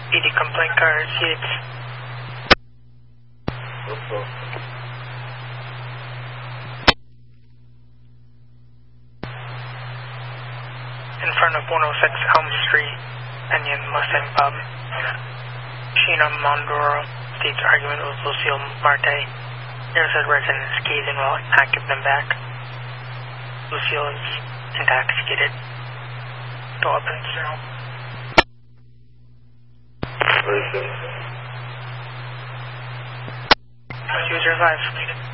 PD complaint car received. In front of 106 Elm Street, Onion Mustang Pub. Sheena Mondoro states argument with Lucille Marte. Nearest residents gave in while not give them back. Lucille is intoxicated. No weapons. User 5.